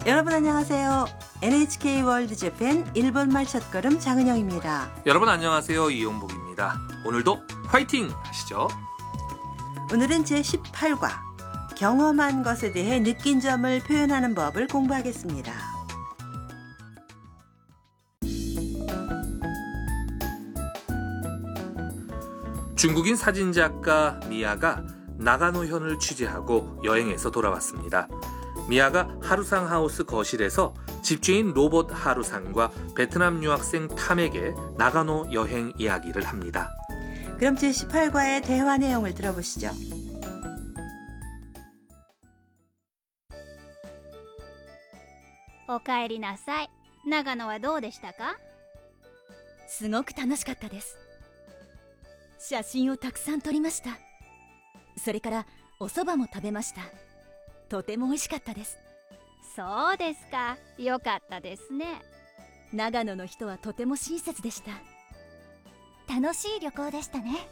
여러분 안녕하세요. NHK 월드 재팬 일본말 첫걸음 장은영입니다. 여러분 안녕하세요. 이용복입니다. 오늘도 화이팅 하시죠. 오늘은 제18과 경험한 것에 대해 느낀 점을 표현하는 법을 공부하겠습니다. 중국인 사진작가 미야가 나가노현을 취재하고 여행해서 돌아왔습니다. 미야가 하루상 하우스 거실에서 집주인 로봇 하루상과 베트남 유학생 탐에게 나가노 여행 이야기를 합니다. 그럼 제18과의 대화 내용을 들어보시죠. おかえりなさい。長野はどうでしたか？ すごく楽しかったです。写真をたくさん撮りました。それからお蕎麦も食べました。とても美味しかったです。 そうですか。よかったですね。 長野の人はとても親切でした。 楽しい旅行でしたね。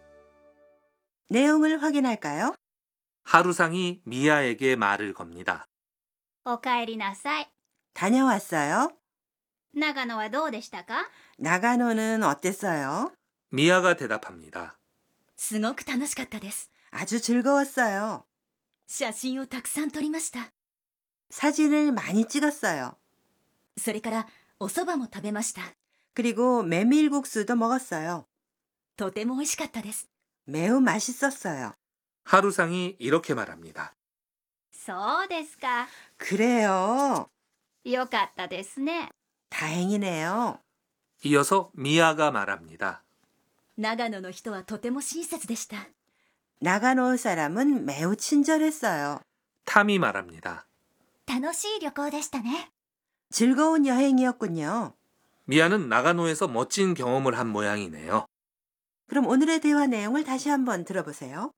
내용을 확인할까요? 하루상이 미야에게 말을 겁니다. おかえりなさい。 다녀왔어요? 長野はどうでしたか？ 나가노는 어땠어요? 미야가 대답합니다. すごく楽しかったです。 아주 즐거웠어요. 写真をたくさん撮りました。 사진을 많이 찍었어요. それからお蕎麦も食べました。 그리고 메밀국수도 먹었어요. とても美味しかったです。 매우 맛있었어요. 하루상이 이렇게 말합니다. そうですか。 그래요. よかったですね。 다행이네요. 이어서 미야가 말합니다. 長野の人はとても親切でした。 나가노 사람은 매우 친절했어요. 탐이 말합니다. 楽しい旅行でしたね。 즐거운 여행이었군요. 미야는 나가노에서 멋진 경험을 한 모양이네요. 그럼 오늘의 대화 내용을 다시 한번 들어보세요.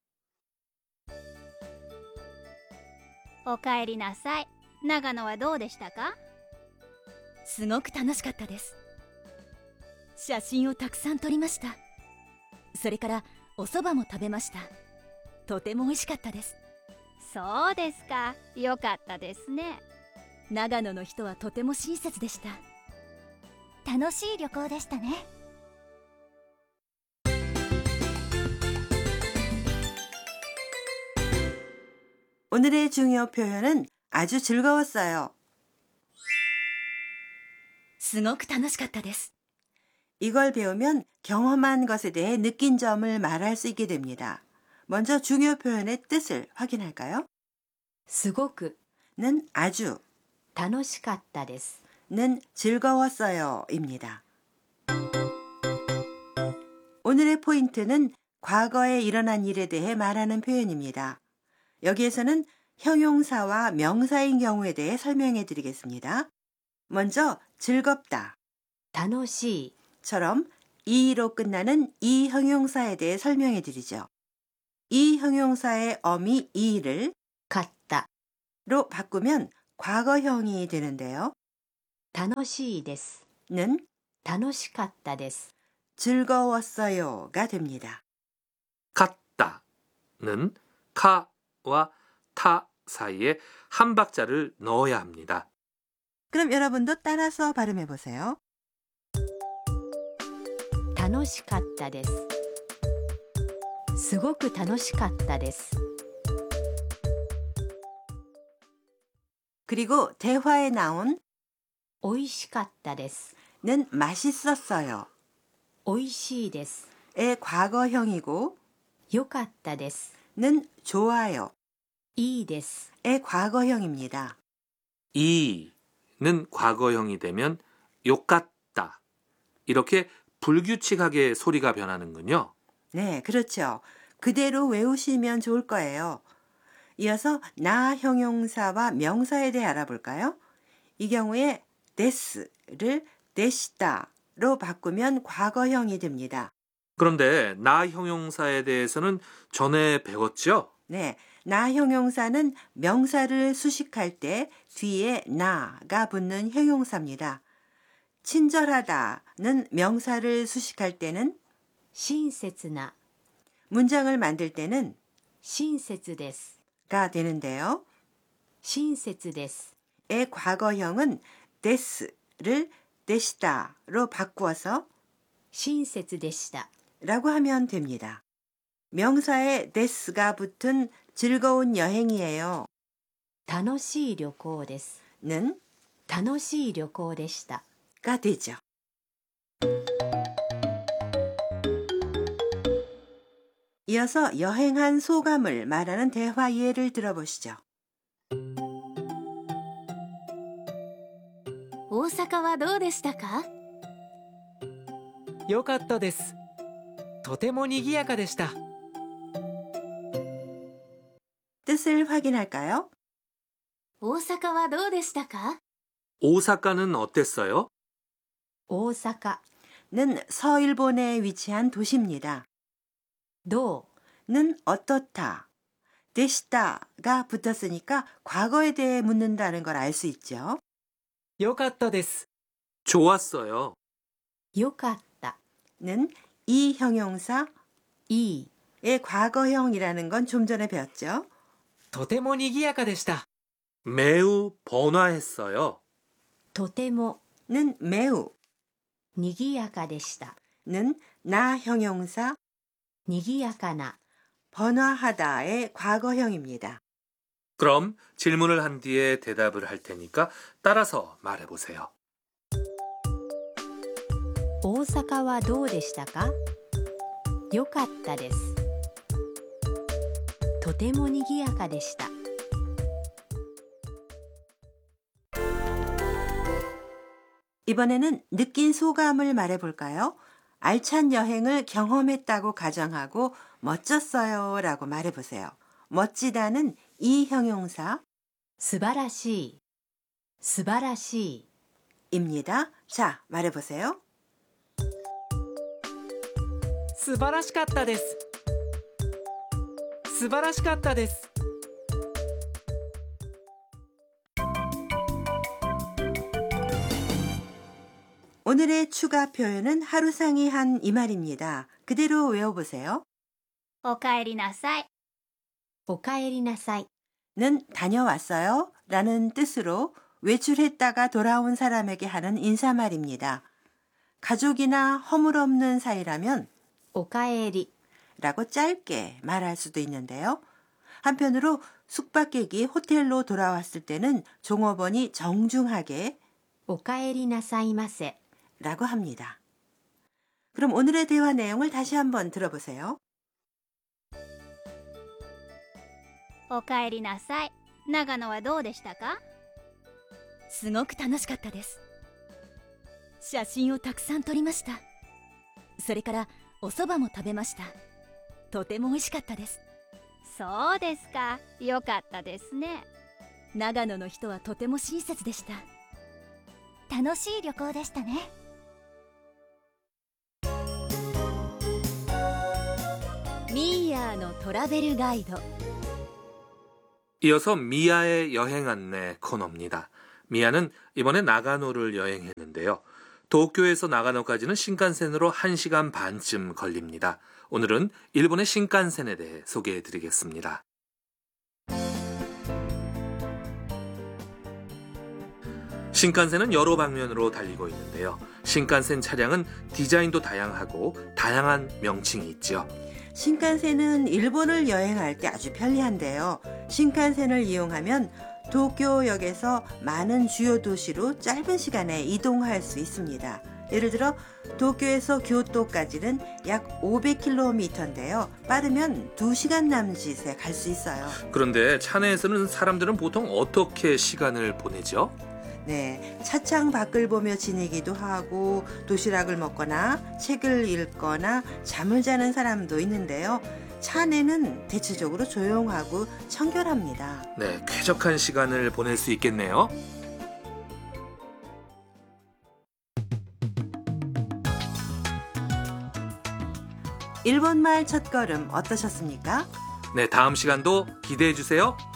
おかえりなさい。長野はどうでしたか？ すごく楽しかったです。写真をたくさん撮りました。それからお蕎麦も食べました。とても美味しかったです。 そうですか。よかったですね。 長野の人はとても親切でした。 楽しい旅行でしたね。 오늘의 중요 표현은 아주 즐거웠어요. すごく楽しかったです。 이걸 배우면 경험한 것에 대해 느낀 점을 말할 수 있게 됩니다. 먼저 중요 표현의 뜻을 확인할까요? すごく 는 아주, 楽しかったです。 는 즐거웠어요 입니다. 오늘의 포인트는 과거에 일어난 일에 대해 말하는 표현입니다. 여기에서는 형용사와 명사인 경우에 대해 설명해 드리겠습니다. 먼저 즐겁다, 楽しい 처럼 이로 끝나는 이 형용사에 대해 설명해 드리죠. 이 형용사의 어미 이를 かった 로 바꾸면 과거형이 되는데요. 楽しいです。 는 楽しかったです。 즐거웠어요가 됩니다. 갔다는 카와 타 사이에 한 박자를 넣어야 합니다. 그럼 여러분도 따라서 발음해 보세요. 楽しかったです。すごく楽しかったです。 그리고 대화에 나온 美味しかったです。 는 맛있었어요. 美味しいです。 의 과거형이고 よかったです。 는 좋아요. いいです。 의 과거형입니다. 이는 과거형이 되면 욕같다 이렇게 불규칙하게 소리가 변하는군요. 네, 그렇죠. 그대로 외우시면 좋을 거예요. 이어서 나 형용사와 명사에 대해 알아볼까요? 이 경우에 데스를 데시다로 바꾸면 과거형이 됩니다. 그런데 나 형용사에 대해서는 전에 배웠죠? 네, 나 형용사는 명사를 수식할 때 뒤에 나가 붙는 형용사입니다. 친절하다는 명사를 수식할 때는 親切な 문장을 만들 때는 親切です。 가 되는데요. 親切です。 과거형은 데스를 데시다로 바꾸어서 親切でした 라고 하면 됩니다. 명사에 데스가 붙은 즐거운 여행이에요. 楽しい旅行です 는 楽しい旅行でした 가 되죠. 이어서 여행한 소감을 말하는 대화 예를 들어보시죠. 大阪はどうでしたかよかったです。とても賑やかでした。 뜻을 확인할까요? 大阪はどうでしたか 오사카는 어땠어요? 大阪 는 서일본에 위치한 도시입니다. ど 는 어떻다, 데시다가 붙었으니까 과거에 대해 묻는다는 걸 알 수 있죠. よかったです。 좋았어요. うよかった 는 이 형용사 いい 의 과거형이라는 건 좀 전에 배웠죠. とても賑やかでした。 매우 번화했어요. とても 는 매우 にぎやかでした 는 나 형용사 にぎやかな 번화하다의 과거형입니다. 그럼 질문을 한 뒤에 대답을 할 테니까 따라서 말해보세요. 大阪はどうでしたかよかったですとてもにぎやかでした 이번에는 느낀 소감을 말해볼까요? 알찬 여행을 경험했다고 가정하고 멋졌어요 라고 말해보세요. 멋지다는 이 형용사 素晴らしい素晴らしい 입니다. 자, 말해보세요. 素晴らしかったです。素晴らしかったです。 오늘의 추가 표현은 하루상이 한 이 말입니다. 그대로 외워보세요. おかえりなさい。 おかえりなさい 는 다녀왔어요 라는 뜻으로 외출했다가 돌아온 사람에게 하는 인사말입니다. 가족이나 허물없는 사이라면 おかえり 라고 짧게 말할 수도 있는데요. 한편으로 숙박객이 호텔로 돌아왔을 때는 종업원이 정중하게 おかえりなさいませ 라고 합니다. 그럼 오늘의 대화 내용을 다시 한번 들어보세요. おかえりなさい。長野はどうでしたか？ すごく楽しかったです写真をたくさん撮りましたそれからお蕎麦も食べましたとても美味しかったですそうですか。よかったですね。 長野の人はとても親切でした楽しい旅行でしたねミーヤーのトラベルガイド 이어서 미아의 여행 안내 코너입니다. 미아는 이번에 나가노를 여행했는데요. 도쿄에서 나가노까지는 신칸센으로 1시간 반쯤 걸립니다. 오늘은 일본의 신칸센에 대해 소개해 드리겠습니다. 신칸센은 여러 방면으로 달리고 있는데요. 신칸센 차량은 디자인도 다양하고 다양한 명칭이 있죠. 신칸센은 일본을 여행할 때 아주 편리한데요. 신칸센을 이용하면 도쿄역에서 많은 주요 도시로 짧은 시간에 이동할 수 있습니다. 예를 들어 도쿄에서 교토까지는 약 500km인데요. 빠르면 2시간 남짓에 갈 수 있어요. 그런데 차 내에서는 사람들은 보통 어떻게 시간을 보내죠? 네, 차창 밖을 보며 지내기도 하고 도시락을 먹거나 책을 읽거나 잠을 자는 사람도 있는데요. 차 안에는 대체적으로 조용하고 청결합니다. 네, 쾌적한 시간을 보낼 수 있겠네요. 일본말 첫걸음 어떠셨습니까? 네, 다음 시간도 기대해 주세요.